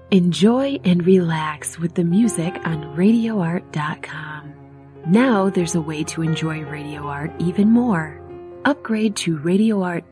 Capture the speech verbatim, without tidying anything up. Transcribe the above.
Enjoy and relax with the music on radio art dot com. Now there's a way to enjoy Radio Art even more. Upgrade to Radio Art